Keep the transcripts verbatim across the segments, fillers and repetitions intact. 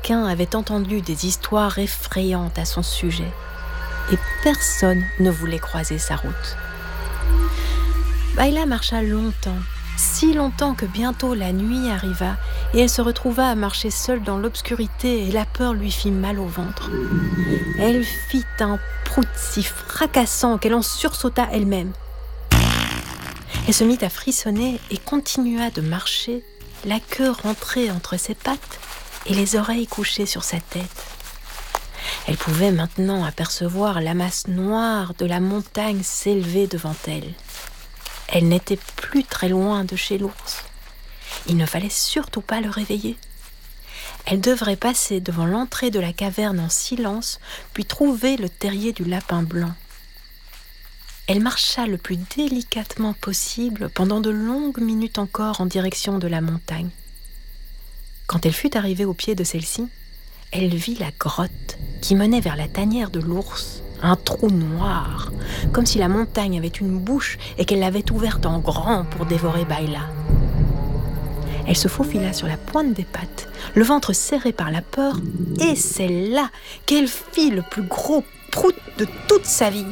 chacun avait entendu des histoires effrayantes à son sujet, et personne ne voulait croiser sa route. Bayla marcha longtemps, si longtemps que bientôt la nuit arriva et elle se retrouva à marcher seule dans l'obscurité et la peur lui fit mal au ventre. Elle fit un prout si fracassant qu'elle en sursauta elle-même. Elle se mit à frissonner et continua de marcher, la queue rentrée entre ses pattes et les oreilles couchées sur sa tête. Elle pouvait maintenant apercevoir la masse noire de la montagne s'élever devant elle. Elle n'était plus très loin de chez l'ours. Il ne fallait surtout pas le réveiller. Elle devrait passer devant l'entrée de la caverne en silence, puis trouver le terrier du lapin blanc. Elle marcha le plus délicatement possible pendant de longues minutes encore en direction de la montagne. Quand elle fut arrivée au pied de celle-ci, elle vit la grotte qui menait vers la tanière de l'ours, un trou noir, comme si la montagne avait une bouche et qu'elle l'avait ouverte en grand pour dévorer Bayla. Elle se faufila sur la pointe des pattes, le ventre serré par la peur, et c'est là qu'elle fit le plus gros prout de toute sa vie.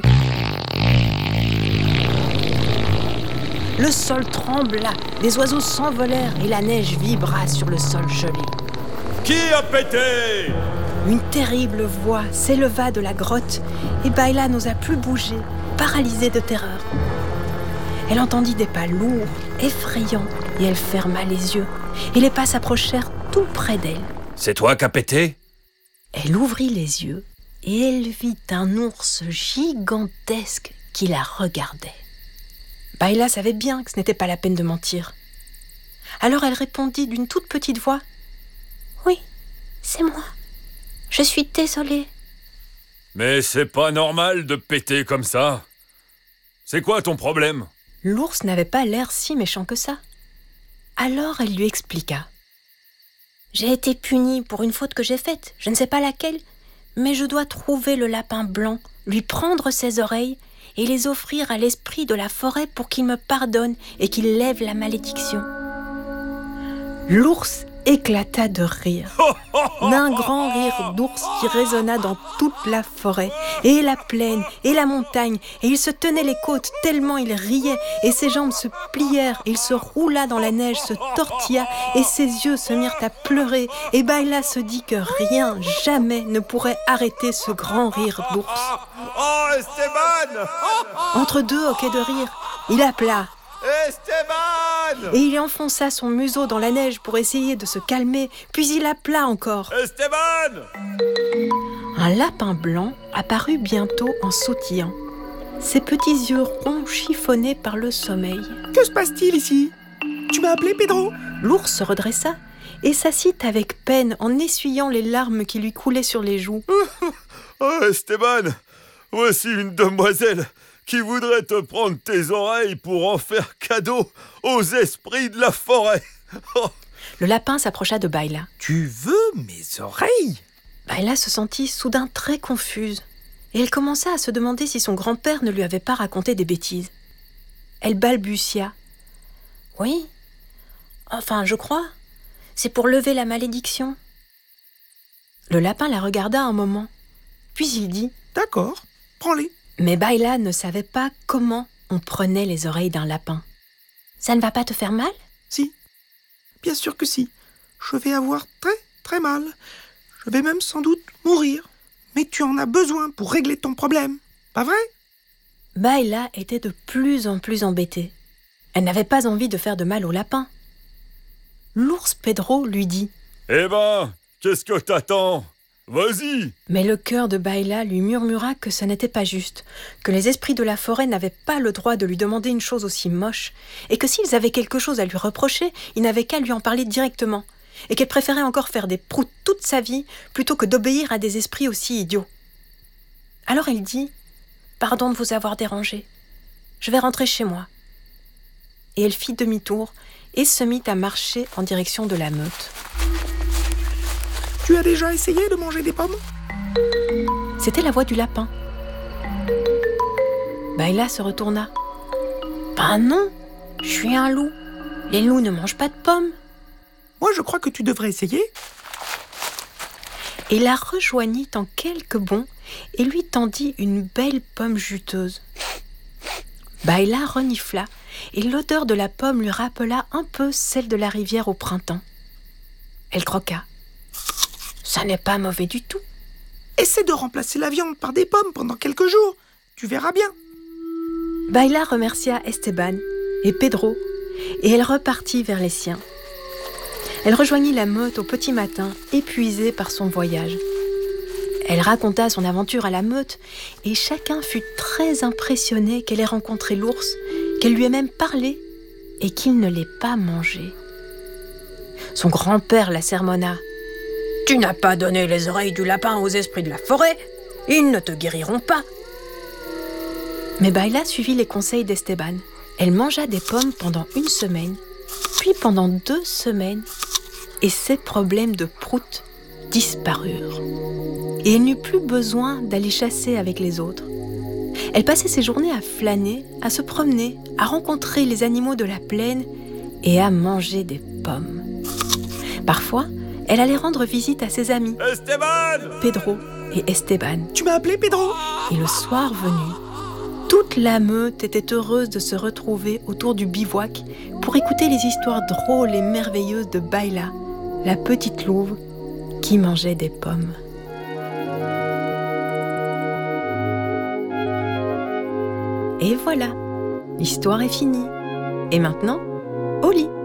Le sol trembla, des oiseaux s'envolèrent et la neige vibra sur le sol gelé. Qui a pété ? Une terrible voix s'éleva de la grotte et Bayla n'osa plus bouger, paralysée de terreur. Elle entendit des pas lourds, effrayants, et elle ferma les yeux. Et les pas s'approchèrent tout près d'elle. C'est toi qui as pété ? Elle ouvrit les yeux et elle vit un ours gigantesque qui la regardait. Bayla savait bien que ce n'était pas la peine de mentir. Alors elle répondit d'une toute petite voix. « Oui, c'est moi. Je suis désolée. » Mais c'est pas normal de péter comme ça. C'est quoi ton problème ? L'ours n'avait pas l'air si méchant que ça. Alors elle lui expliqua. « J'ai été punie pour une faute que j'ai faite, je ne sais pas laquelle, mais je dois trouver le lapin blanc, lui prendre ses oreilles et les offrir à l'esprit de la forêt pour qu'il me pardonne et qu'il lève la malédiction. » L'ours éclata de rire, d'un grand rire d'ours qui résonna dans toute la forêt, et la plaine, et la montagne, et il se tenait les côtes tellement il riait, et ses jambes se plièrent, il se roula dans la neige, se tortilla, et ses yeux se mirent à pleurer, et Bayla se dit que rien, jamais ne pourrait arrêter ce grand rire d'ours. Oh, Esteban ! Entre deux hoquets de rire, il appela. Esteban ! Et il enfonça son museau dans la neige pour essayer de se calmer, puis il appela encore. Esteban ! Un lapin blanc apparut bientôt en sautillant, ses petits yeux ronds chiffonnés par le sommeil. Que se passe-t-il ici ? Tu m'as appelé, Pedro ? L'ours se redressa et s'assit avec peine en essuyant les larmes qui lui coulaient sur les joues. Oh, Esteban, voici une demoiselle qui voudrait te prendre tes oreilles pour en faire cadeau aux esprits de la forêt. Oh. Le lapin s'approcha de Bayla. « Tu veux mes oreilles ?» Bayla se sentit soudain très confuse et elle commença à se demander si son grand-père ne lui avait pas raconté des bêtises. Elle balbutia. « Oui, enfin je crois, c'est pour lever la malédiction. » Le lapin la regarda un moment, puis il dit « D'accord, prends-les. » Mais Bayla ne savait pas comment on prenait les oreilles d'un lapin. « Ça ne va pas te faire mal ?» ?»« Si, bien sûr que si. Je vais avoir très très mal. Je vais même sans doute mourir. Mais tu en as besoin pour régler ton problème, pas vrai ?» Bayla était de plus en plus embêtée. Elle n'avait pas envie de faire de mal au lapin. L'ours Pedro lui dit « Eh ben, qu'est-ce que t'attends ? Vas-y !» Mais le cœur de Bayla lui murmura que ce n'était pas juste, que les esprits de la forêt n'avaient pas le droit de lui demander une chose aussi moche, et que s'ils avaient quelque chose à lui reprocher, ils n'avaient qu'à lui en parler directement, et qu'elle préférait encore faire des proutes toute sa vie plutôt que d'obéir à des esprits aussi idiots. Alors elle dit « Pardon de vous avoir dérangé, je vais rentrer chez moi. » Et elle fit demi-tour et se mit à marcher en direction de la meute. Tu as déjà essayé de manger des pommes ? C'était la voix du lapin. Bayla se retourna. Ben non, je suis un loup. Les loups ne mangent pas de pommes. Moi, je crois que tu devrais essayer. et la rejoignit en quelques bonds et lui tendit une belle pomme juteuse. Baïla renifla et l'odeur de la pomme lui rappela un peu celle de la rivière au printemps. Elle croqua. « Ça n'est pas mauvais du tout. » Essaie de remplacer la viande par des pommes pendant quelques jours. Tu verras bien. Baïla remercia Esteban et Pedro et elle repartit vers les siens. Elle rejoignit la meute au petit matin, épuisée par son voyage. Elle raconta son aventure à la meute et chacun fut très impressionné qu'elle ait rencontré l'ours, qu'elle lui ait même parlé et qu'il ne l'ait pas mangé. Son grand-père la sermonna. « Tu n'as pas donné les oreilles du lapin aux esprits de la forêt, ils ne te guériront pas. » Mais Baïla suivit les conseils d'Esteban. Elle mangea des pommes pendant une semaine, puis pendant deux semaines, et ses problèmes de prout disparurent. Et elle n'eut plus besoin d'aller chasser avec les autres. Elle passait ses journées à flâner, à se promener, à rencontrer les animaux de la plaine et à manger des pommes. Parfois, elle allait rendre visite à ses amis, Esteban! Pedro et Esteban. Tu m'as appelé, Pedro? Et le soir venu, toute la meute était heureuse de se retrouver autour du bivouac pour écouter les histoires drôles et merveilleuses de Baïla, la petite louve qui mangeait des pommes. Et voilà, l'histoire est finie. Et maintenant, au lit.